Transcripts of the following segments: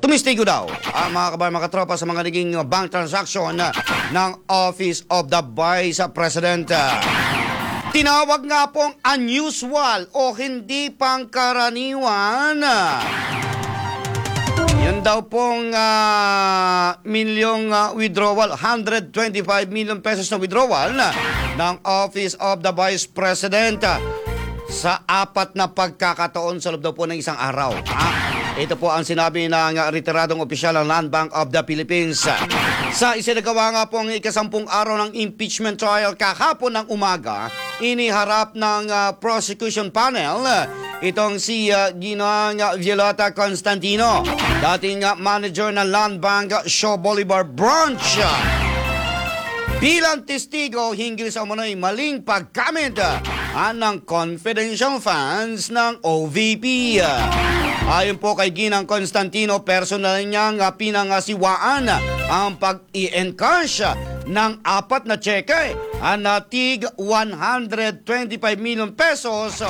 tumistigo daw ang mga kabayan mga katropa sa mga naging bank transaction ng Office of the Vice President. Tinawag nga pong unusual o hindi pangkaraniwan. Yan daw pong milyong withdrawal, 125 million pesos na withdrawal ng Office of the Vice President sa 4 na pagkakataon sa loob daw po ng isang araw. Ito po ang sinabi ng retiradong opisyal ng Land Bank of the Philippines. Sa isinagawa nga po ang ika-10 araw ng impeachment trial kahapon ng umaga, iniharap ng prosecution panel itong si Ginang Violeta Constantino, dating manager ng Land Bank Shaw Bolivar Branch, bilang testigo hinggil sa umano'y maling paggamit ng confidential funds ng OVP. Ayon po kay Ginang Constantino, personal niyang pinangasiwaan ang pag-i-encash ng 4 na cheque na tig 125 million pesos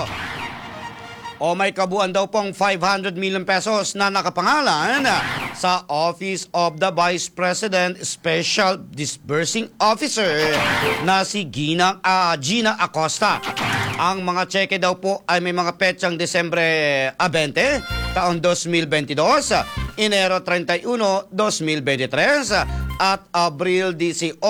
o may kabuuan daw pong 500 million pesos na nakapangalan sa Office of the Vice President Special Disbursing Officer na si Gina Acosta. Ang mga cheque daw po ay may mga petsang Desembre 20, taon 2022, Enero 31, 2023, at Abril 18,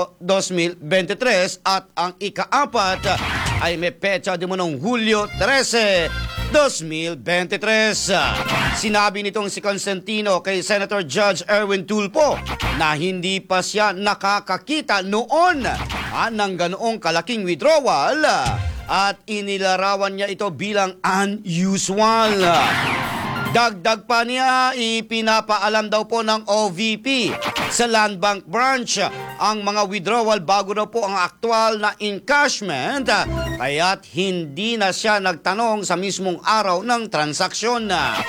2023, at ang ika-4 ay may petsa di mo noong Hulyo 13, 2023. Sinabi nitong si Constantino kay Senator Judge Erwin Tulfo na hindi pa siya nakakakita noon ng ganoong kalaking withdrawal at inilarawan niya ito bilang unusual. Dagdag pa niya, ipinapaalam daw po ng OVP sa Land Bank Branch ang mga withdrawal bago daw po ang aktual na encashment, kaya't hindi na siya nagtanong sa mismong araw ng transaksyon.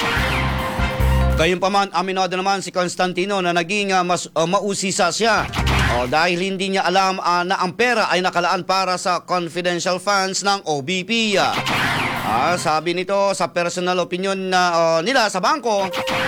Gayunpaman, aminado naman si Constantino na naging mausisa siya dahil hindi niya alam na ang pera ay nakalaan para sa confidential funds ng OVP. Sabi nito sa personal opinion nila sa bangko,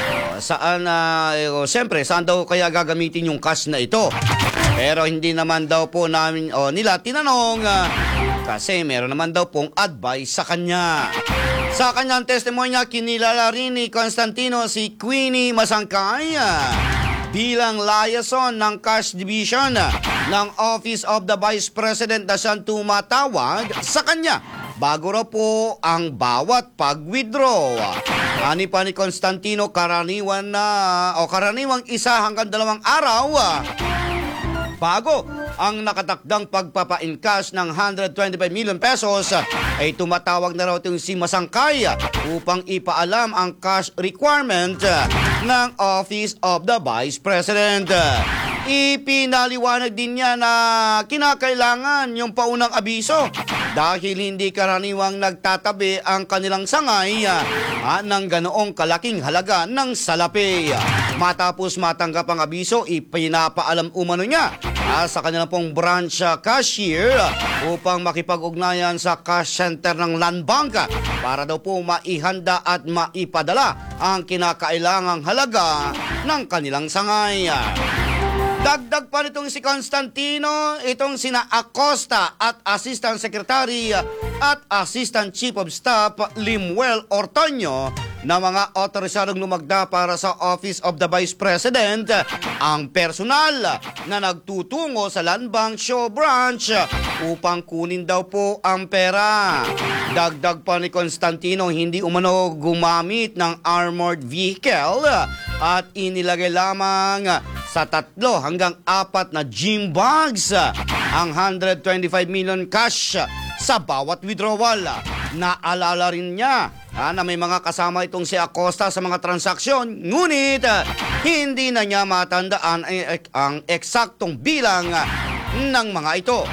siyempre saan daw kaya gagamitin yung cash na ito. Pero hindi naman daw po namin nila tinanong kasi meron naman daw pong advice sa kanya. Sa kanyang testimonya, kinilala rin ni Constantino si Queenie Masangkay bilang liaison ng cash division ng Office of the Vice President na siyang tumatawag sa kanya bago raw po ang bawat pag-withdraw. Ani pa ni Constantino, karaniwang 1 hanggang 2 araw bago ang nakatakdang pagpapa-encash ng 125 million pesos ay tumatawag na raw itong si Masangkay upang ipaalam ang cash requirement ng Office of the Vice President. Ipinaliwanag din niya na kinakailangan yung paunang abiso dahil hindi karaniwang nagtatabi ang kanilang sangay ng ganoong kalaking halaga ng salapi. Matapos matanggap ang abiso, ipinapaalam umano niya sa kanilang pong branch cashier upang makipag-ugnayan sa cash center ng Land Bank para daw po maihanda at maipadala ang kinakailangang halaga ng kanilang sangay. Dagdag pa nitong si Constantino, itong sina Acosta at Assistant Secretary at Assistant Chief of Staff Limuel Ortonio na mga otorisadong lumagda para sa Office of the Vice President ang personal na nagtutungo sa Land Bank Shaw Branch upang kunin daw po ang pera. Dagdag pa ni Constantino, hindi umano gumamit ng armored vehicle at inilagay lamang sa 3 hanggang 4 na gym bags ang 125 million cash sa bawat withdrawal. Naalala rin niya na may mga kasama itong si Acosta sa mga transaksyon, ngunit hindi na niya matandaan ang eksaktong bilang ng mga ito.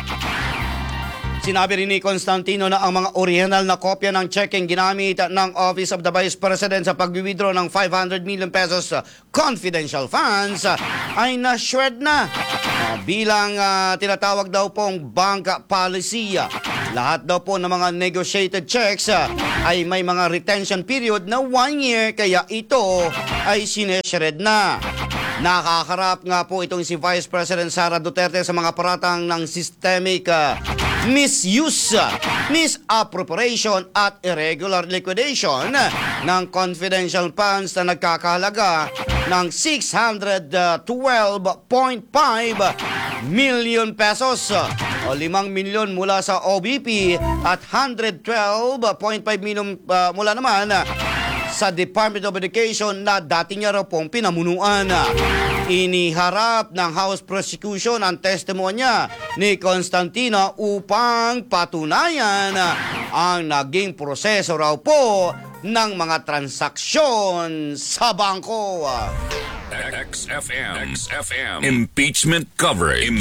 Sinabi rin ni Constantino na ang mga original na kopya ng checking ginamit ng Office of the Vice President sa pag-withdraw ng 500 million pesos confidential funds ay na-shred na bilang tinatawag daw pong bank policy Lahat daw po ng mga negotiated checks ay may mga retention period na 1 year, kaya ito ay sineshred na. Nakakarap nga po itong si Vice President Sara Duterte sa mga paratang ng systemic misuse, misappropriation at irregular liquidation ng confidential funds na nagkakahalaga ng 612.5 million pesos o 5 milyon mula sa OBP at 112.5 million mula naman sa Department of Education na dati niya raw pong pinamunuan. Iniharap ng House Prosecution ang testimonya ni Constantino upang patunayan ang naging proseso raw po ng mga transaksyon sa bangko. XFM. Impeachment coverage.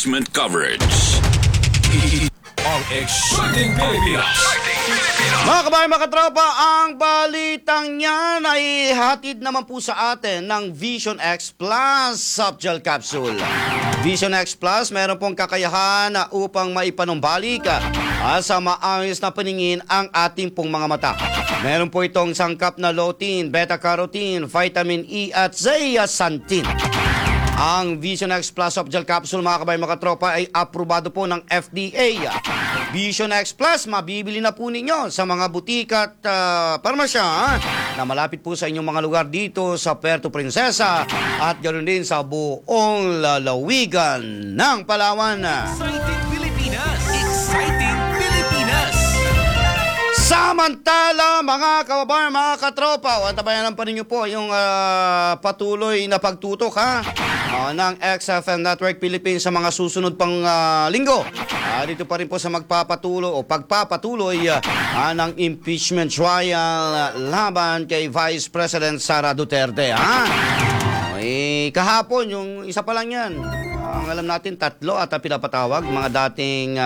Ang exciting Pilipinas. Mga kabayan, mga katropa, ang balitang yan ay hatid naman po sa atin ng Vision X Plus Softgel Capsule. Vision X Plus, meron pong kakayahan upang maipanumbalik sa maayos na paningin ang ating pong mga mata. Meron po itong sangkap na lutein, beta-carotene, vitamin E at zeaxanthin. Ang Vision X Plus Softgel Capsule, mga kabayan, mga katropa, ay aprobado po ng FDA. Vision X Plus, mabibili na po ninyo sa mga butik at parmasya na malapit po sa inyong mga lugar dito sa Puerto Princesa at ganoon din sa buong lalawigan ng Palawan. Exciting Pilipinas. Exciting Pilipinas. Samantala, mga kababayan, mga katropa, tabayan pa ninyo po yung patuloy na pagtutok ng XFM Network Philippines sa mga susunod pang linggo. Dito pa rin po sa pagpapatuloy ng impeachment trial laban kay Vice President Sara Duterte. Kahapon, yung isa pa lang yan. Ang alam natin, 3 at pinapatawag, mga dating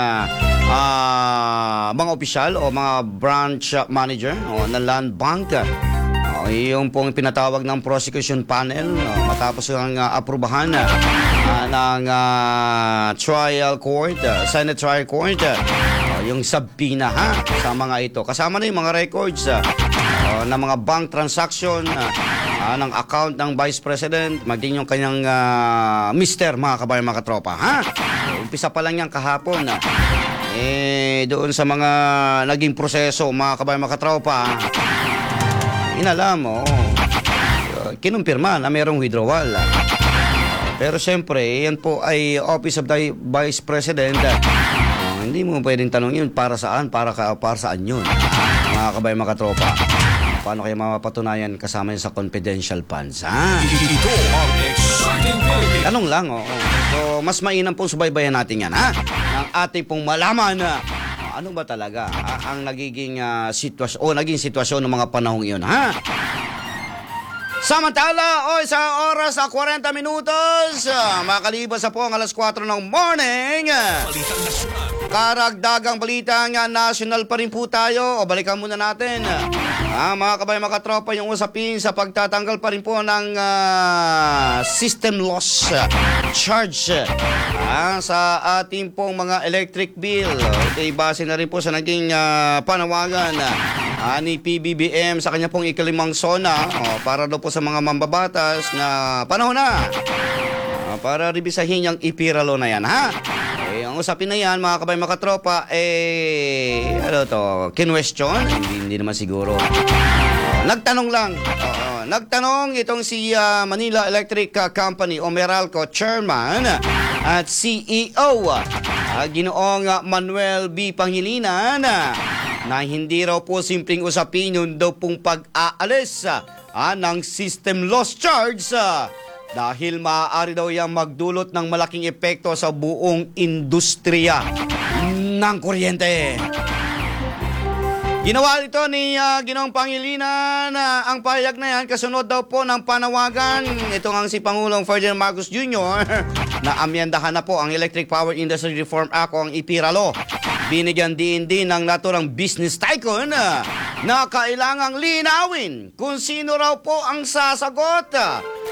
mga opisyal o mga branch manager ng Land Bank. Yung pong pinatawag ng prosecution panel matapos ang aprubahan ng trial court, Senate trial court, yung subpoena sa mga ito. Kasama na yung mga records ng mga bank transaction ng account ng Vice President, maging yung kanyang mister, mga kabayan, mga katropa. Umpisa pa lang yan kahapon. Doon sa mga naging proseso, mga kabayan, mga katropa, inalam mo, kinumpirma na mayroong withdrawal. Pero siyempre, yan po ay Office of the Vice President. Hindi mo pwedeng tanong yun para saan, para saan yun. Mga kabayan, mga katropa, paano kaya mapapatunayan kasama yun sa confidential funds? Ito ang exciting Pilipinas. Tanong lang, So, mas mainam pong subaybayan natin yan, ng ating pong malaman ano ba talaga ang nagiging sitwasyon o naging sitwasyon ng mga panahong iyon, Samantala, sa oras 40 minutos, makalipas po ang alas 4 ng morning. Balitang nasyonal. Karagdagang balitang national pa rin po tayo. Balikan muna natin. Mga kabayan, mga katropa, yung usapin sa pagtatanggal pa rin po ng system loss charge sa ating pong mga electric bill. Base na rin po sa naging panawagan ni PBBM sa kanya pong ikalimang SONA para daw po sa mga mambabatas na panahon na para rebisahin yung ipiralo na yan, ang usapin na yan, mga kabayan, mga katropa, kinwestiyon? Hindi naman siguro. Nagtanong lang. Nagtanong itong si Manila Electric Company o Meralco Chairman at CEO, Ginoong Manuel B. Pangilinan, na hindi raw po simpleng usapin yun daw pong pag-aalis ng system loss charge dahil maaari daw yung magdulot ng malaking epekto sa buong industriya ng kuryente. Ginawa ito ni Ginoong Pangilinan ang pahayag na yan kasunod daw po ng panawagan. Ito nga si Pangulong Ferdinand Marcos Jr. na amyendahan na po ang Electric Power Industry Reform Act o ang IPIRALO. Binigyan din ng naturang business tycoon na kailangang linawin kung sino raw po ang sasagot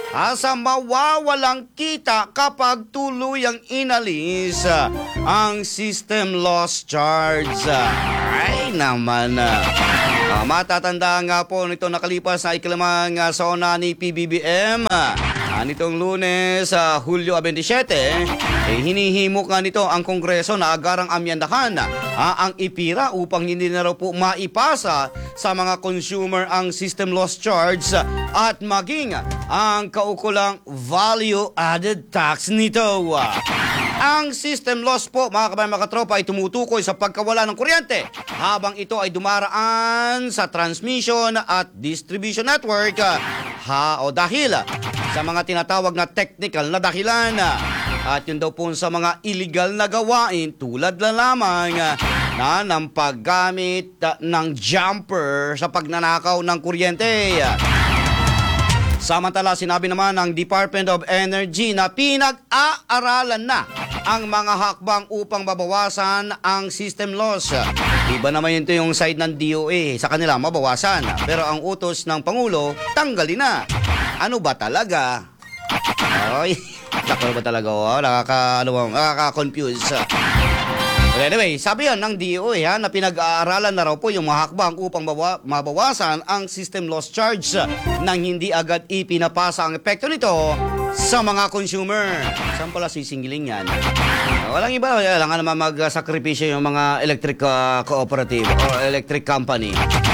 sa mawawalang kita kapag tuluyang inalis ang system loss charge. Ay naman. Matatanda nga po nito nakalipas na ikalimang sauna ni PBBM. Nitong Lunes, Hulyo 27, hinihimok nga nito ang Kongreso na agarang amyandahan ang IPIRA upang hindi na raw po maipasa sa mga consumer ang system loss charge at maging ang kaukulang value added tax nito. Ang system loss po, mga kabayan, mga katropa, ay tumutukoy sa pagkawala ng kuryente habang ito ay dumaraan sa transmission at distribution network dahil sa mga tinatawag na technical na dahilan. At yun daw po sa mga illegal na gawain tulad na lamang ng paggamit ng jumper sa pagnanakaw ng kuryente. Samantala, sinabi naman ng Department of Energy na pinag-aaralan na ang mga hakbang upang babawasan ang system loss. Iba naman ito yung side ng DOA, sa kanila mabawasan. Pero ang utos ng Pangulo, tanggalin na. Ano ba talaga? Ay, nakalo ba talaga? Nakaka-confuse. Anyway, sabi yan ng DOA na pinag-aaralan na raw po yung mga hakbang upang mabawasan ang system loss charge nang hindi agad ipinapasa ang epekto nito sa mga consumer. Saan pala sisingiling yan? Walang iba, kailangan naman mag-sakripisyo yung mga electric cooperative o electric company.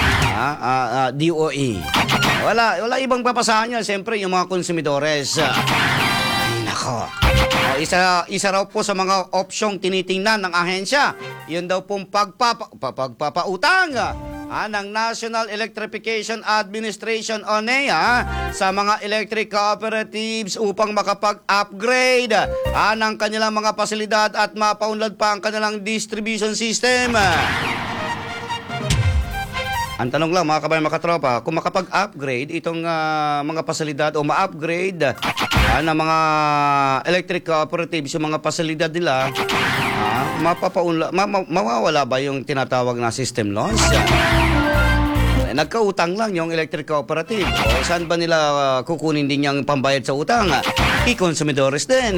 DOE. Wala ibang papasahan yan. Siyempre, yung mga konsumidores. Ay, nako. Isa raw po sa mga opsyong tinitingnan ng ahensya. Yun daw pong pagpapautang ng National Electrification Administration o NEA sa mga electric cooperatives upang makapag-upgrade ng kanilang mga pasilidad at mapaunlad pa ang kanilang distribution system. Ang tanong lang, mga kabayan, mga katropa, kung makapag-upgrade itong mga pasilidad o ma-upgrade ng mga electric cooperatives, yung mga pasilidad nila, mawawala ba yung tinatawag na system loss? Nagkautang lang yung electric cooperative. O saan ba nila kukunin din yung pambayad sa utang? I-consumidores din.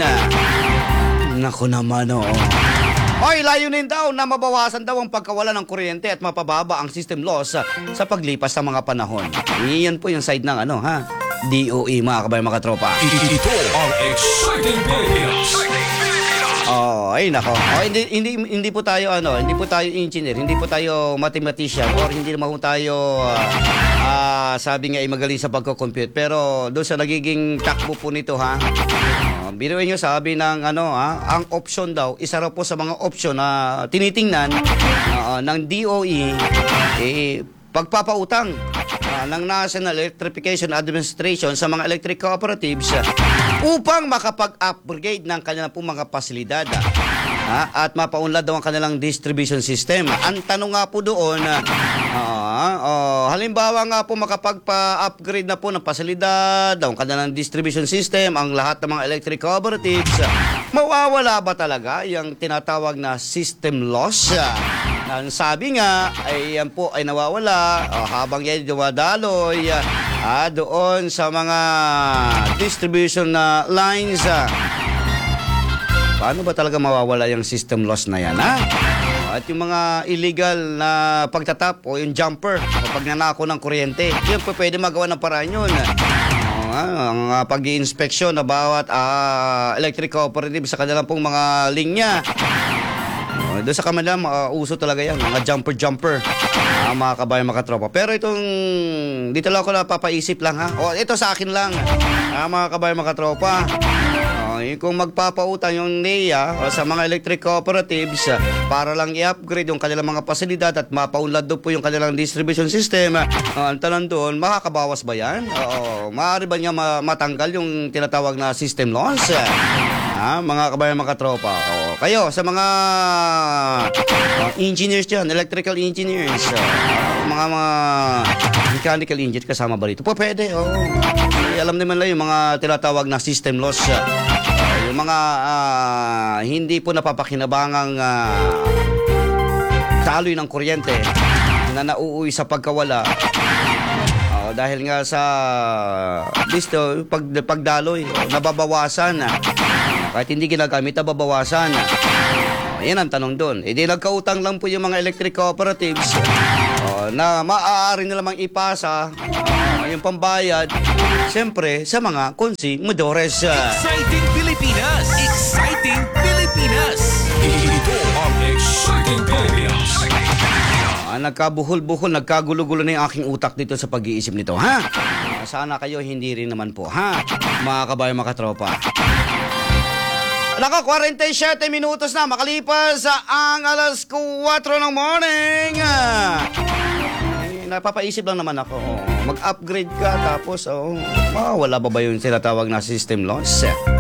Naku naman, Oy, layunin daw na mabawasan daw ang pagkawala ng kuryente at mapababa ang system loss sa paglipas ng mga panahon. Iyan po yung side ng DOE, mga kabayan, mga katropa. Ito ang Exciting Pilipinas. Ay nako. Hindi po tayo engineer, hindi po tayo mathematician, or hindi naman po tayo sabi nga ay magaling sa pagko-compute. Pero doon sa nagiging takbo po nito biruin nyo, sabi ng ang option daw, isa raw po sa mga option na tinitingnan ng DOE, pagpapautang ng National Electrification Administration sa mga electric cooperatives upang makapag-upgrade ng kanilang pong mga pasilidad at mapaunlad daw ang kanilang distribution system. Ang tanong nga po doon, halimbawa nga po makapagpa-upgrade na po ng pasilidad, ang kanilang distribution system, ang lahat ng mga electric cooperatives, mawawala ba talaga yung tinatawag na system loss? Ang sabi nga ay yan po ay nawawala habang yan dumadaloy doon sa mga distribution lines. Paano ba talaga mawawala yung system loss na yan, At yung mga illegal na pagtatap o yung jumper o pagnanako ng kuryente, yun po pwede magawa ng paraan yun. Ang pag-i-inspeksyon na bawat electric cooperative sa kanilang pong mga linya. Doon sa kanila, uso talaga yan, mga jumper, mga kabayan, mga katropa. Pero dito lang ako napapaisip lang, ito sa akin lang, mga kabayan, mga katropa. Kung magpapautang yung NEA sa mga electric cooperatives para lang i-upgrade yung kanilang mga pasilidad at mapaunlad doon po yung kanilang distribution system, ang tanong doon, makakabawas ba yan? Maaari ba niya matanggal yung tinatawag na system loss? Mga kabayan, mga katropa. Kayo, sa mga engineers dyan, electrical engineers, mga mechanical engineers, kasama ba rito? Pwede, alam naman lang yung mga tinatawag na system loss. Yung mga hindi po napapakinabangang taloy ng kuryente na nauuwi sa pagkawala Dahil nga sa listo, pagdaloy, nababawasan. Kahit hindi ginagamit, nababawasan. Yan ang tanong doon. Di nagkautang lang po yung mga electric cooperatives na maaari nila mang ipasa yung pambayad, siyempre, sa mga consumidores. Exciting Pilipinas! Exciting Pilipinas! Ito ang Exciting Pilipinas! Nagkabuhol-buhol, nagkagulo-gulo na yung aking utak dito sa pag-iisip nito, ha? Sana kayo hindi rin naman po, ha? Mga kabayan, mga katropa. Naka, 47 minutos na makalipas ang alas 4 ng morning. Napapaisip lang naman ako, mag-upgrade ka tapos, wala ba yung tinatawag na system loss?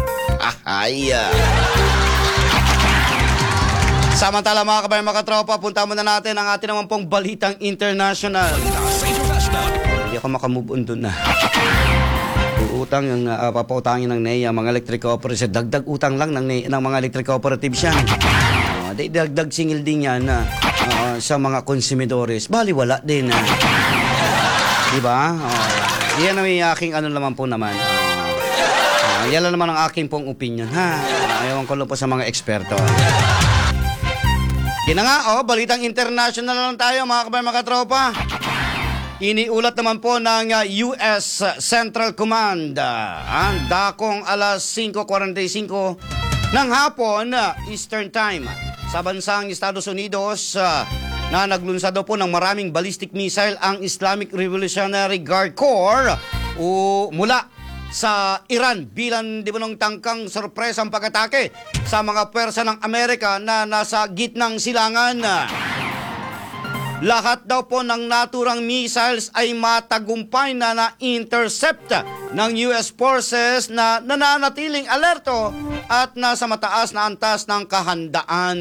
Samantala mga kabayan, mga katropa, punta muna natin ang atin naman pong balitang international. Hindi ako makamove on dun na. Utang yung papautangin ng NEA, mga electric cooperatives. Dagdag utang lang ng mga electric cooperatives yan. Dagdag singil din yan sa mga konsumidores. Baliwala din. Diba? Yan ang aking ano naman po naman. Yan lang naman ang aking pong opinion. Ayaw ko lang po sa mga eksperto. Yan na nga, balitang international lang tayo mga kabayan, mga tropa. Iniulat naman po ng US Central Command ang dakong alas 5:45 ng hapon Eastern Time sa bansang Estados Unidos na naglunsad daw po ng maraming ballistic missile ang Islamic Revolutionary Guard Corps mula sa Iran bilang dibunong tangkang sorpresang pag-atake sa mga pwersa ng Amerika na nasa gitnang silangan. Lahat daw po ng naturang missiles ay matagumpay na na-intercept ng US forces na nananatiling alerto at nasa mataas na antas ng kahandaan.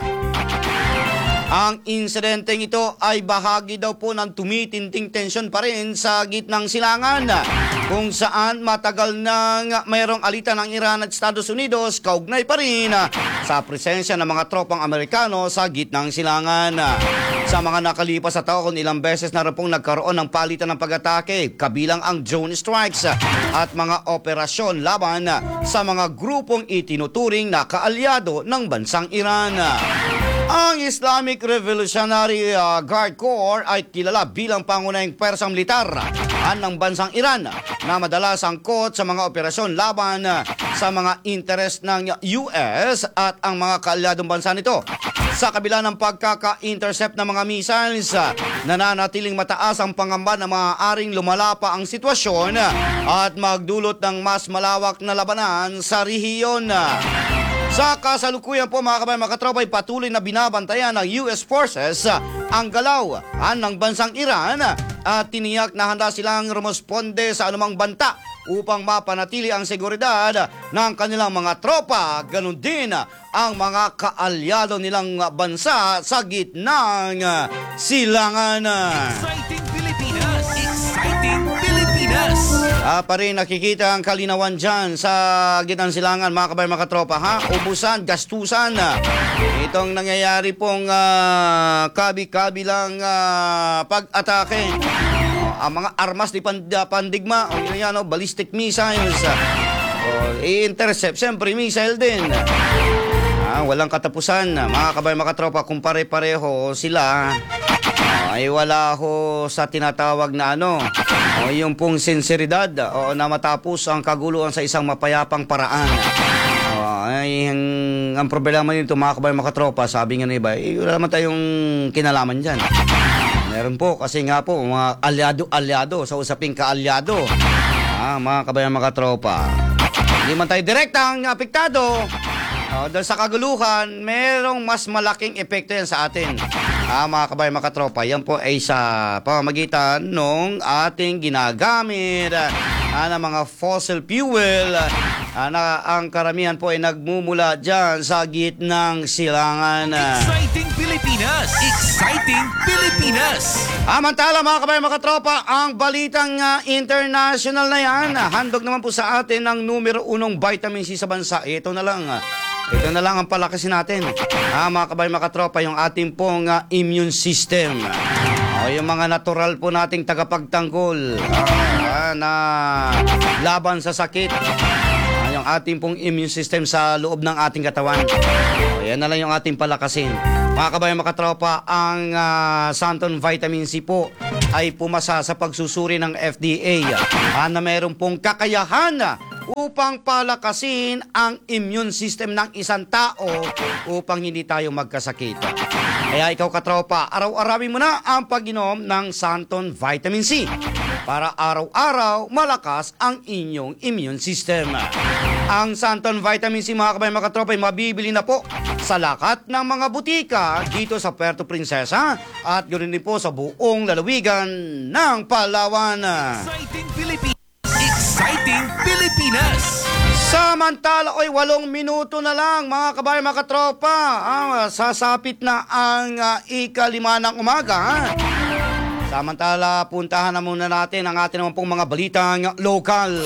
Ang insidenteng ito ay bahagi daw po ng tumitinding tensyon pa rin sa gitnang silangan kung saan matagal nang mayroong alitan ng Iran at Estados Unidos kaugnay pa rin sa presensya ng mga tropang Amerikano sa gitnang silangan. Sa mga nakalipas sa taon, ilang beses na rin pong nagkaroon ng palitan ng pag-atake, kabilang ang drone strikes at mga operasyon laban sa mga grupong itinuturing na kaalyado ng bansang Iran. Ang Islamic Revolutionary Guard Corps ay kilala bilang pangunahing pwersang militar ng bansang Iran na madalas angkot sa mga operasyon laban sa mga interes ng US at ang mga kaalyadong bansa nito. Sa kabila ng pagkaka-intercept ng mga missiles, nananatiling mataas ang pangamba na maaaring lumala pa ang sitwasyon at magdulot ng mas malawak na labanan sa rehiyon. Sa kasalukuyan po mga kabayan, mga katropa, ay patuloy na binabantayan ng US forces ang galaw ng bansang Iran at tiniyak na handa silang rumusponde sa anumang banta upang mapanatili ang seguridad ng kanilang mga tropa, ganun din ang mga kaalyado nilang bansa sa gitnang silangan. Exciting Pilipinas! Exciting Pilipinas! Pa rin nakikita ang kalinawan dyan sa gitnang silangan mga kabayan, mga tropa, ubusan, gastusan. Itong nangyayari pong kabi-kabilang pag-atake. Ang mga armas di pandigma, ballistic missiles, i-intercept, siyempre missile din. Walang katapusan. Mga kabayan, mga tropa, kung pare-pareho sila, ay wala ho sa tinatawag na yung pong sinseridad na matapos ang kaguluhan sa isang mapayapang paraan. Ang problema nito mga kabayan, mga tropa, sabi nga na iba, wala naman tayong kinalaman dyan. Meron po kasi nga po mga alyado sa usaping kaalyado. Mga kabayan, mga tropa, hindi man tayo direktang apektado dahil sa kaguluhan, merong mas malaking epekto yan sa atin. Mga kabayan, mga tropa, yan po ay sa pamamagitan ng ating ginagamit ng mga fossil fuel na ang karamihan po ay nagmumula dyan sa gitnang silangan. Exciting Pilipinas! Exciting Pilipinas! Amantala mga kabayan, mga tropa, ang balitang international na yan, handog naman po sa atin ng numero 1 vitamin C sa bansa. Ito na lang ang palakasin natin. Mga kabayan, mga tropa, yung ating pong immune system. O yung mga natural po nating tagapagtanggol na laban sa sakit. Yung ating pong immune system sa loob ng ating katawan. O, yan na lang yung ating palakasin. Mga kabayan, makatropa, ang Santon Vitamin C po ay pumasa sa pagsusuri ng FDA na mayroon pong kakayahan upang palakasin ang immune system ng isang tao upang hindi tayo magkasakit. Kaya ikaw katropa, araw-arawin mo na ang pag-inom ng Santon Vitamin C para araw-araw malakas ang inyong immune system. Ang Santon Vitamin C, mga kabayan, mga katropa, ay mabibili na po sa lahat ng mga butika dito sa Puerto Princesa at ganoon din po sa buong lalawigan ng Palawan. Exciting Pilipinas! Exciting Pilipinas! Samantala, 8 minuto na lang, mga kabayan, mga katropa. Sasapit na ang ika-5 ng umaga. Samantala, puntahan na muna natin ang ating naman pong mga balitang lokal.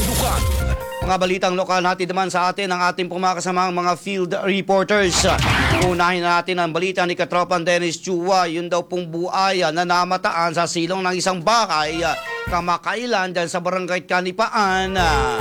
Mga balitang lokal natin naman sa atin ang ating pong mga kasamang mga field reporters. Unahin natin ang balita ni Katropan Dennis Chua. Yun daw pong buaya na namataan sa silong ng isang bahay kamakailan dyan sa barangay Kanipaan.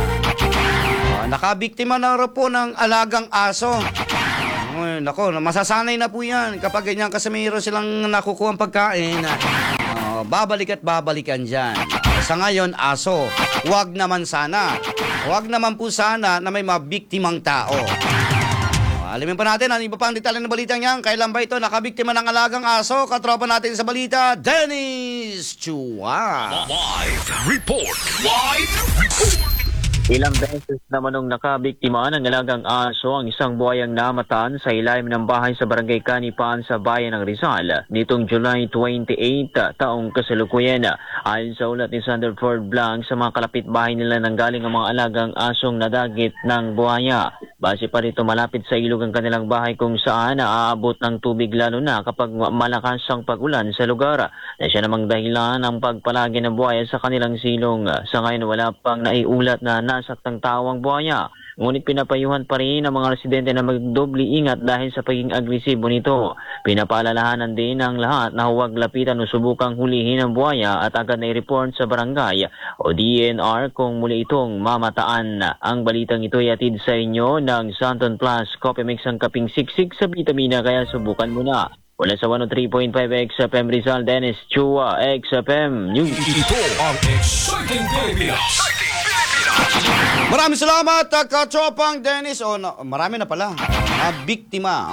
Nakabiktima na rin po ng alagang aso. Nako, masasanay na po yan kapag ganyan kasamiro silang nakukuha ang pagkain. Babalik at babalikan dyan. Sa ngayon, aso. Huwag naman sana. Huwag naman po sana na may mabiktimang tao. Alamin pa natin ang iba pang detalye ng balita niyan. Kailan ba ito nakabiktima ng alagang aso? Katropa natin sa balita, Dennis Chua. Live report! Live report! Ilang beses naman nung nakabiktima ng alagang aso ang isang buhayang namatan sa ilalim ng bahay sa barangay Kanipaan sa bayan ng Rizal nitong July 28 taong kasalukuyan. Ayon sa ulat ni Sander Ford Blanc, sa mga kalapit bahay nila nanggaling ang mga alagang asong nadagit ng buhaya. Base pa rito, malapit sa ilog ang kanilang bahay kung saan naaabot ng tubig lalo na kapag malakas ang pag-ulan sa lugar. Na siya namang dahilan ang pagpalagi ng buhaya sa kanilang silong. Sa ngayon wala pang naiulat na nasaktang tao ang buhaya. Ngunit pinapayuhan pa rin ang mga residente na magdoble ingat dahil sa pagiging agresibo nito. Pinapaalalahanan din ang lahat na huwag lapitan o subukang hulihin ang buhaya at agad na i-report sa barangay o DNR kung muli itong mamataan. Ang balitang ito ay atid sa inyo ng Santon Plus Coffee Mix ang kaping siksik sa vitamina, kaya subukan mo na. Wala sa 103.5 XFM Rizal, Dennis Chua, XFM News. Ito ang Exciting Pilipinas! Maraming salamat, Katropang Dennis. Marami na pala. Biktima.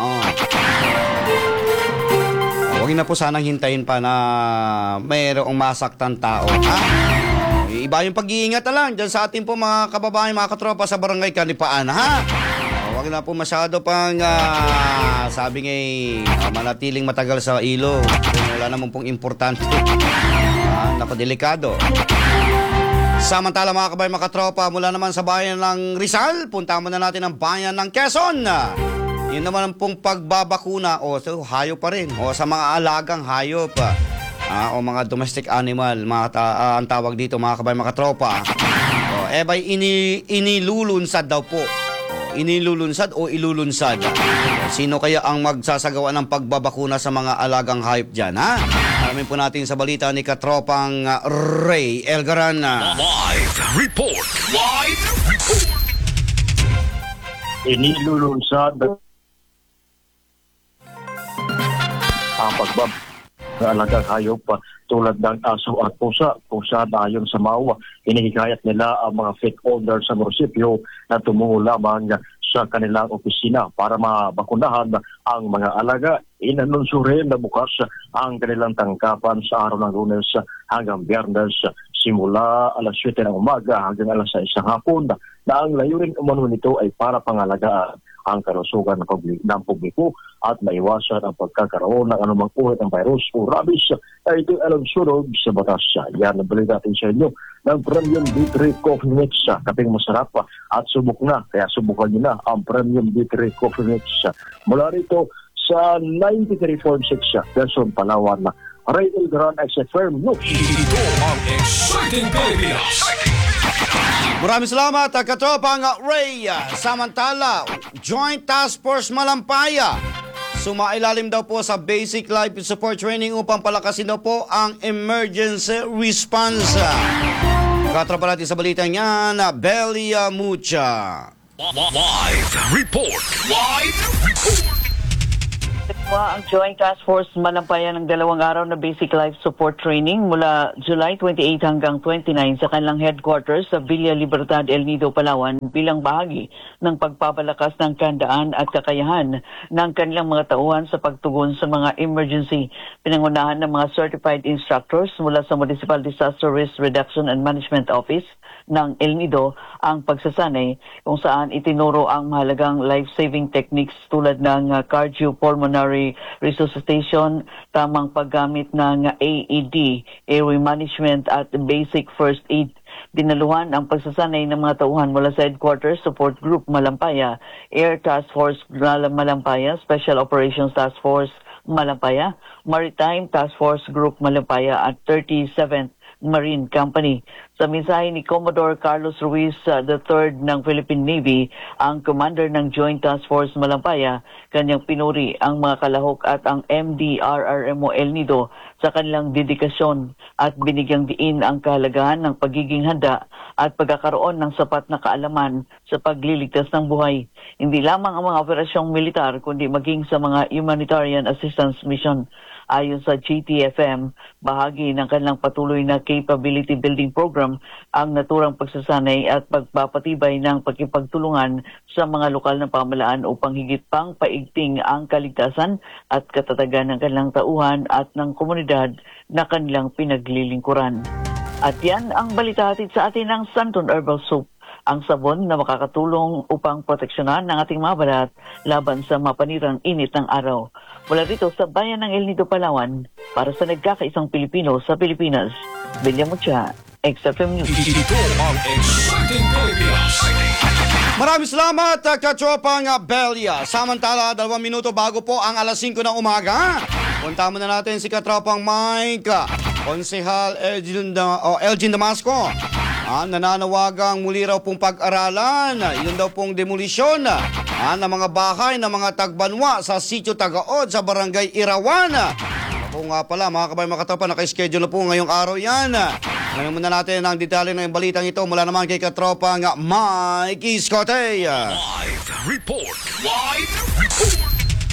Huwag na po sanang hintayin pa na mayroong masaktan tao. Iba yung pag-iingat na lang dyan sa ating po mga kababayan, mga katropa sa barangay Kanipaan. Huwag na po masyado pang sabi nga manatiling matagal sa ilog. Wala naman pong importante. Naku, delikado. Samantala, mga kabayan, mga katropa, mula naman sa bayan ng Rizal, punta muna natin ang bayan ng Quezon. Yun naman pong pagbabakuna hayop pa rin, sa mga alagang hayop, o mga domestic animal, ang tawag dito, mga kabayan, mga katropa. Inilulunsad daw po. Inilulunsad o ilulunsad. Sino kaya ang magsasagawa ng pagbabakuna sa mga alagang hayop dyan, Alamin po natin sa balita ni Katropang Ray Elgaran. Live report! Live report! Inilulunsad ang pagbab ng alagang hayop tulad ng aso at pusa. Pusa na ayon sa MAU, hinihikayat nila ang mga stakeholders sa munisipyo na tumungo lamang sa kanilang opisina para mabakunahan ang mga alaga. Inanunsyo rin na bukas ang kanilang tangkapan sa araw ng Lunes hanggang Biyernes simula alas 7 ng umaga hanggang alas 6 ng hapon, na ang layunin umano nito ay para pangalagaan ang kalusugan ng publiko at maiwasan ang pagkakaroon ng anumang uri ng virus o rabies na ito'y alamsunod sa batas. Yan ang balik natin sa inyo ng Premium D3 Coffee Mix. Kaping masarap at subok na, kaya subukan nyo na ang Premium D3 Coffee Mix. Mula rito sa 93.6 Quezon, Palawan, Ray Elgaran, XFM News. Ito ang Exciting Pilipinas! Maraming salamat, Katropang Ray. Samantala, Joint Task Force Malampaya sumailalim daw po sa basic life support training upang palakasin daw po ang emergency response. Katrapan natin sa balita niya na Belia Mucha. Live report. Live report. Ang Joint Task Force malampayan ng 2 araw na basic life support training mula July 28 hanggang 29 sa kanilang headquarters sa Villa Libertad, El Nido, Palawan bilang bahagi ng pagpapalakas ng kandaan at kakayahan ng kanilang mga tauhan sa pagtugon sa mga emergency. Pinangunahan ng mga certified instructors mula sa Municipal Disaster Risk Reduction and Management Office ng El Nido ang pagsasanay kung saan itinuro ang mahalagang life-saving techniques tulad ng cardiopulmonary resuscitation, tamang paggamit ng AED, airway management at basic first aid. Dinaluhan ang pagsasanay ng mga tauhan mula sa Headquarters Support Group Malampaya, Air Task Force Malampaya, Special Operations Task Force Malampaya, Maritime Task Force Group Malampaya at 37th Marine Company. Sa mensahe ni Commodore Carlos Ruiz III ng Philippine Navy, ang commander ng Joint Task Force Malampaya, kanyang pinuri ang mga kalahok at ang MDRRMO El Nido sa kanilang dedikasyon at binigyang diin ang kahalagahan ng pagiging handa at pagkakaroon ng sapat na kaalaman sa pagliligtas ng buhay. Hindi lamang ang mga operasyong militar kundi maging sa mga humanitarian assistance mission. Ayon sa GTFM, bahagi ng kanilang patuloy na capability building program ang naturang pagsasanay at pagpapatibay ng pagkipagtulungan sa mga lokal na pamahalaan upang higit pang paigting ang kaligtasan at katatagan ng kanilang tauhan at ng komunidad na kanilang pinaglilingkuran. At yan ang balita hatid sa atin ng Santon Herbal Soap, ang sabon na makakatulong upang proteksyonan ng ating mga balat laban sa mapanirang init ng araw. Mula rito sa bayan ng El Nido, Palawan, para sa nagkakaisang Pilipino sa Pilipinas, Belia Mucha, XFM News. Ito ang Exciting Pilipinas. Maraming salamat, katropang Belia. Samantala, 2 minuto bago po ang alas 5 ng umaga. Punta muna natin si katropang Mike, Konsehal Elgin Damasco. Nananawagang muli raw pong pag-aralan, yun daw pong demolisyon ng mga bahay ng mga tagbanwa sa Sitio Tagaod sa Barangay Irawan. Ako nga pala, mga kabayan, mga katropa, naka-schedule na po ngayong araw yan. Ngayon muna natin ang detalye ng balitang ito mula naman kay katropang Mike Iscote. Live report. Live report.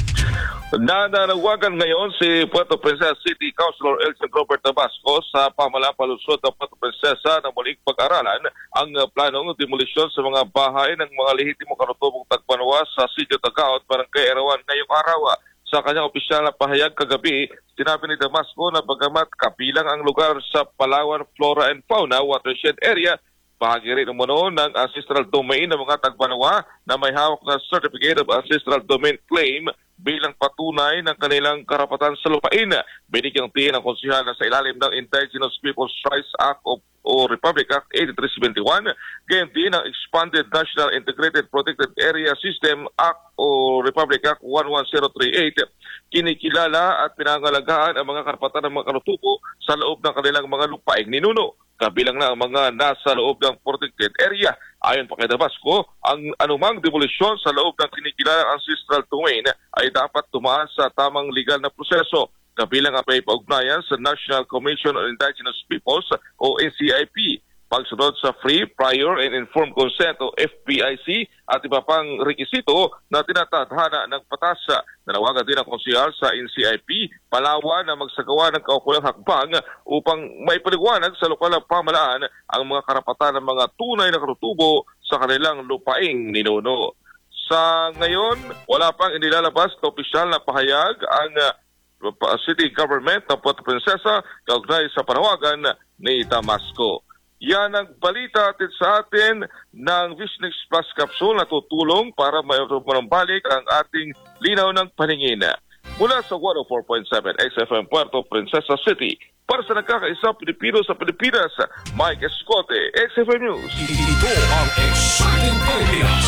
Nananawagan ngayon si Puerto Princesa City Councilor Elgin Robert Damasco sa pamahalaan palusot ng Puerto Princesa na muling pag-aralan ang planong demolisyon sa mga bahay ng mga lehitimo karutubong tagbanwa sa Sitio Tagaod, Barangay Irawan ngayong araw. Sa kanyang opisyal na pahayag kagabi, sinabi ni Damasco na bagamat kabilang ang lugar sa Palawan Flora and Fauna Watershed Area, bahagi rin umano ng ancestral domain ng mga tagbanwa na may hawak na Certificate of Ancestral Domain Claim bilang patunay ng kanilang karapatan sa lupain. Binigyang tiyan ng konsehal na sa ilalim ng Indigenous Peoples' Rights Act o Republic Act 8371, gayon din ang Expanded National Integrated Protected Area System Act o Republic Act 11038, kinikilala at pinangalagaan ang mga karapatan ng mga kanutubo sa loob ng kanilang mga lupaing ninuno, kabilang na ang mga nasa loob ng protected area. Ayon pa kay Damasco, ang anumang demolisyon sa loob ng kinikilalang ancestral domain ay dapat tumaan sa tamang legal na proseso, kabilang ang paipaugnayan sa National Commission on Indigenous Peoples o NCIP, pagsunod sa Free, Prior and Informed Consent o FPIC at iba pang rekisito na tinatadhana ng batas. Nanawagan din ang konsehal sa NCIP Palawan na magsagawa ng kaukulang hakbang upang may paliwanag sa lokal na pamahalaan ang mga karapatan ng mga tunay na karutubo sa kanilang lupaing ninuno. Sa ngayon, wala pang inilalabas na opisyal na pahayag ang City Government ng Puerto Princesa kaugnay sa panawagan ni Damasco. Yan ang balita atin sa atin ng Visnix Plus Capsule na tutulong para manambalik ang ating linaw ng paningin. Mula sa 104.7 XFM Puerto Princesa City, para sa nagkakaisa Pilipino sa Pilipinas, Mike Escote, XFM News. Ito ang Exciting Pilipinas.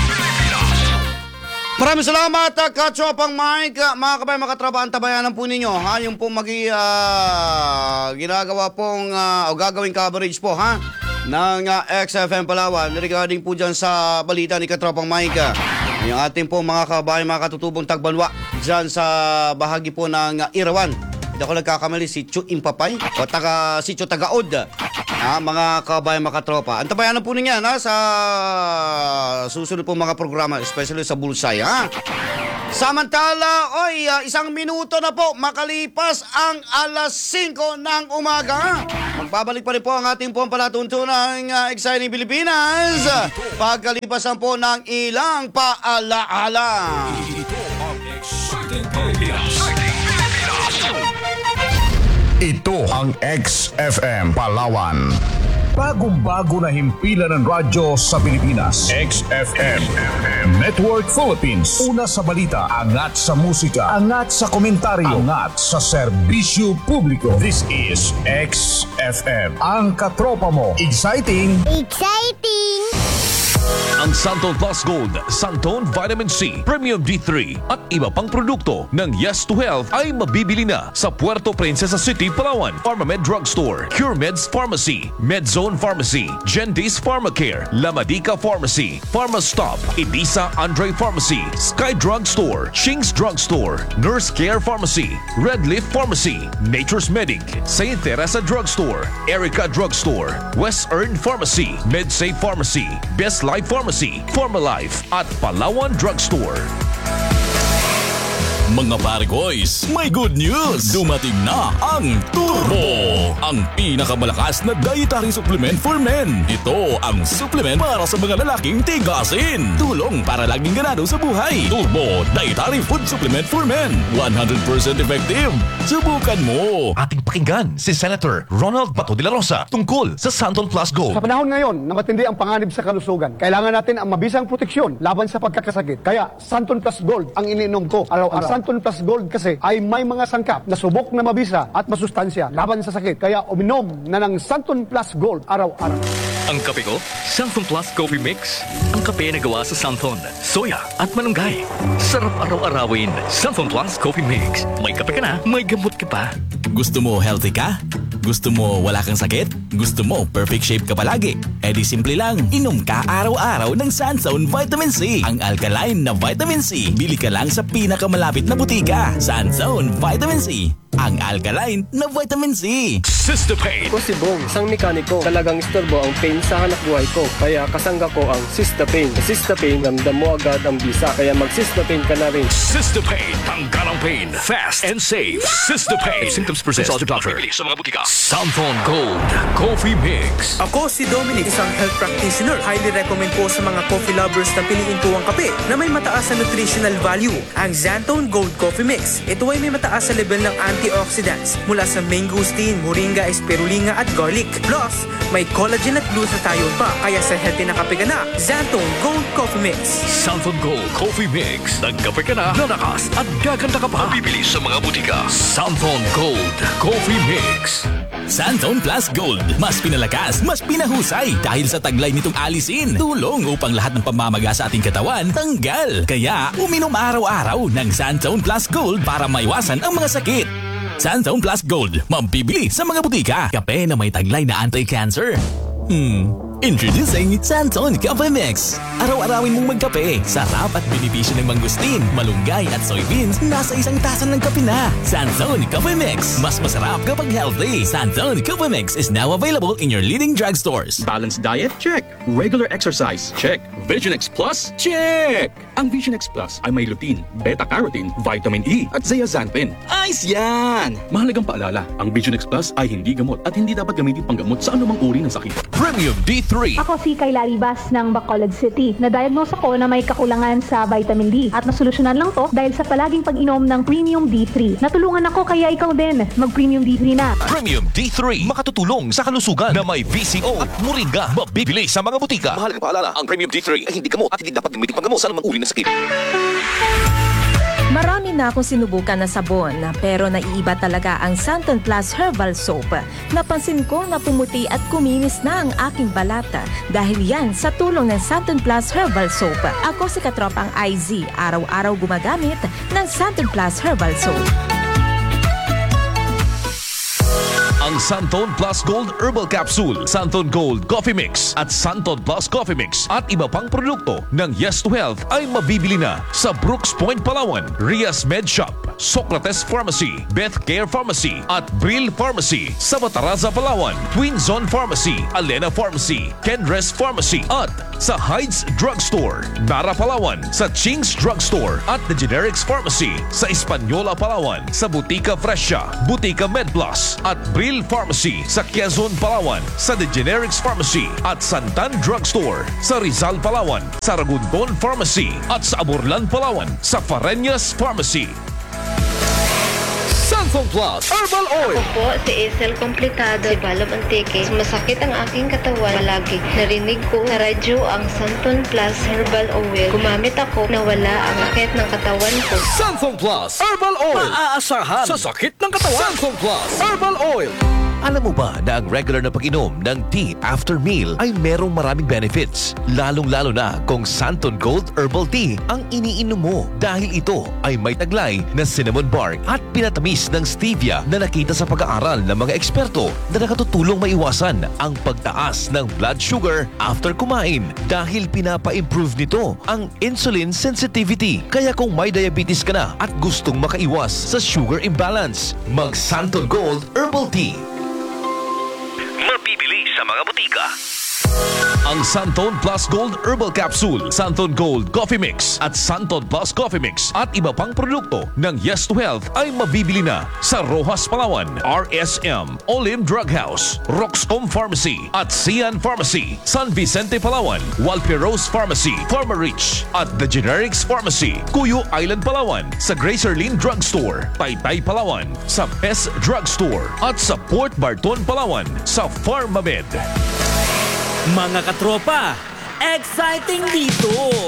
Maraming salamat, katropang Mike. Mga kabayan, mga katrabahan, tabayanan po ninyo, ha? Yung pong ginagawa pong o gagawing coverage po, ha? Ng XFM Palawan regarding po dyan sa balita ni katropang Mike. Yung ating po mga kabayan, mga katutubong tagbanwa dyan sa bahagi po ng Irawan. Hindi ako nagkakamali, si Chu Impapay o si Chu Tagaod. Mga kabayan, mga katropa. Antabayanan po ninyo sa susunod po mga programa, especially sa Bulsay. Samantala, isang minuto na po makalipas ang alas 5 ng umaga. Magbabalik pa rin po ang ating pong palatuntunan ng Exciting Pilipinas pagkalipasan po ng ilang paalaala. Ito ang Exciting Pilipinas. Ito ang XFM Palawan. Bagong-bago na himpilan ng radyo sa Pilipinas. XFM Network Philippines. Una sa balita, angat sa musika, angat sa komentaryo, angat sa serbisyo publiko. This is XFM. Ang katropa mo. Exciting! Exciting! Ang Santon Plus Gold, Santon Vitamin C, Premium D3 at iba pang produkto ng Yes to Health ay mabibili na sa Puerto Princesa City, Palawan, Pharmamed Drugstore, CureMeds Pharmacy, Medzone Pharmacy, Gentis Pharmacare, Lamadica Pharmacy, Pharmastop, Edisa Andre Pharmacy, Sky Drugstore, Shing's Drugstore, Nurse Care Pharmacy, Red Leaf Pharmacy, Nature's Medic, St. Teresa Drugstore, Erica Drugstore, West Earn Pharmacy, MedSafe Pharmacy, Best Life Pharmacy, Pharmalife at Palawan Drugstore. Mga Paragoys, may good news! Dumating na ang Turbo! Ang pinakamalakas na dietary supplement for men. Ito ang supplement para sa mga lalaking tigasin. Tulong para laging ganado sa buhay. Turbo Dietary Food Supplement for Men. 100% effective. Subukan mo! Ating pakinggan si Senator Ronald Bato de la Rosa tungkol sa Santon Plus Gold. Sa panahon ngayon na matindi ang panganib sa kalusugan, kailangan natin ang mabisang proteksyon laban sa pagkakasakit. Kaya Santon Plus Gold ang iniinom ko araw-araw. Santon Plus Gold kasi ay may mga sangkap na subok na mabisa at masustansya laban sa sakit. Kaya uminom na ng Santon Plus Gold araw-araw. Ang kape ko, Santon Plus Coffee Mix. Ang kape na gawa sa Santon, soya at malunggay. Sarap araw-arawin. Santon Plus Coffee Mix. May kape ka na, may gamot ka pa. Gusto mo healthy ka? Gusto mo wala kang sakit? Gusto mo perfect shape ka palagi? E di simple lang, inom ka araw-araw ng Sanzone Vitamin C. Ang alkaline na Vitamin C. Bili ka lang sa pinakamalapit na butika. Sanzone Vitamin C. Ang alkaline na Vitamin C. Sistapain. Ako si Bong, isang mekaniko. Talagang istorbo ang pain sa hanap buhay ko. Kaya kasangga ko ang Sistapain. Sa Sistapain, ramdam mo agad ang bisa. Kaya mag-Sistapain ka na rin. Sistapain. Tanggal ang pain. Fast and safe. Sistapain. If symptoms persist, consult your doctor. Bibili sa mga butika. Santon Gold Coffee Mix. Ako si Dominic, isang health practitioner. Highly recommend po sa mga coffee lovers na piliin po ang kape na may mataas na nutritional value. Ang Santon Gold Coffee Mix. Ito ay may mataas sa level ng antioxidants mula sa mangosteen, moringa, espirulina at garlic. Plus, may collagen at glutathione pa. Kaya sa healthy na kape ka na, Santon Gold Coffee Mix. Santon Gold Coffee Mix. Nagkape ka na, lalakas at gaganda ka pa. Mabibili sa mga butika. Santon Gold Coffee Mix. Santon Plus Gold. Mas pinalakas, mas pinahusay. Dahil sa taglay nitong alisin. Tulong upang lahat ng pamamaga sa ating katawan tanggal. Kaya uminom araw-araw ng Santon Plus Gold para maiwasan ang mga sakit. Santon Plus Gold. Mabibili sa mga butika. Kape na may taglay na anti-cancer. Introducing Santon Coffee Mix. Araw-arawin mong magkape. Sarap at benepisyo ng mangustin, malunggay at soybeans nasa isang tasa ng kape na. Santon Coffee Mix. Mas masarap kapag healthy. Santon Coffee Mix is now available in your leading drugstores. Balanced diet? Check. Regular exercise? Check. Vision X Plus? Check! Ang Vision X Plus ay may lutein, beta-carotene, vitamin E at zeaxanthin. Ayos yan! Mahalagang paalala, ang Vision X Plus ay hindi gamot at hindi dapat gamitin panggamot sa anumang uri ng sakit. Premium D3. Ako si Kayla Ribas ng Bacolod City. Na-diagnose ako na may kakulangan sa vitamin D at nasolusyonan lang to dahil sa palaging pag-inom ng Premium D3. Natulungan ako kaya ikaw din mag-Premium D3 na. Premium D3. Makatutulong sa kalusugan na may VCO at moringa. Mabibili sa mga butika. Mahalagang paalala, ang Premium D3 ay hindi gamot at hindi dapat gamitin panggamot sa anumang uri ng sakit. Marami na akong sinubukan na sabon, pero naiiba talaga ang Santon Plus Herbal Soap. Napansin ko na pumuti at kuminis na ang aking balata dahil yan sa tulong ng Santon Plus Herbal Soap. Ako si katropang IZ, araw-araw gumagamit ng Santon Plus Herbal Soap. Ang Santon Plus Gold Herbal Capsule, Santon Gold Coffee Mix at Santon Plus Coffee Mix at iba pang produkto ng Yes to Health ay mabibili na sa Brooks Point, Palawan, Rias Med Shop, Socrates Pharmacy, Beth Care Pharmacy at Brill Pharmacy sa Bataraza, Palawan, Twin Zone Pharmacy, Alena Pharmacy, Kendres Pharmacy at sa Hydes Drugstore, Nara, Palawan, sa Ching's Drugstore at The Generics Pharmacy sa Hispaniola, Palawan, sa Butika Fresha, Butika MedPlus at Brill Pharmacy sa Quezon, Palawan, sa The Generics Pharmacy at Santan Drugstore sa Rizal, Palawan, sa Ragundon Pharmacy at sa Aburlan, Palawan, sa Fareñas Pharmacy. Santon Plus Herbal Oil. Ako po si Isel Complicado, si Balom Antique. Masakit ang aking katawan palagi. Narinig ko sa radyo ang Santon Plus Herbal Oil. Gumamit ako, nawala ang sakit ng katawan ko. Santon Plus Herbal Oil. Maaasahan sa sakit ng katawan. Santon Plus Herbal Oil. Alam mo ba na ang regular na pag-inom ng tea after meal ay merong maraming benefits? Lalong-lalo na kung Santon Gold Herbal Tea ang iniinom mo dahil ito ay may taglay na cinnamon bark at pinatamis ng stevia na nakita sa pag-aaral ng mga eksperto na nakatutulong maiwasan ang pagtaas ng blood sugar after kumain dahil pinapa-improve nito ang insulin sensitivity. Kaya kung may diabetes ka na at gustong makaiwas sa sugar imbalance, mag Santon Gold Herbal Tea. Mabibili sa mga butika. Ang Santon Plus Gold Herbal Capsule, Santon Gold Coffee Mix at Santon Plus Coffee Mix at iba pang produkto ng Yes to Health ay mabibili na sa Rojas, Palawan, RSM, Olim Drug House, Roxcom Pharmacy at Sian Pharmacy, San Vicente, Palawan, Walperos Pharmacy, Pharmarich at The Generics Pharmacy, Cuyo Island, Palawan, sa Gracerlin Drugstore, Taytay, Palawan, sa Best Drugstore at sa Port Barton, Palawan, sa Pharmamed. Mga katropa, exciting dito!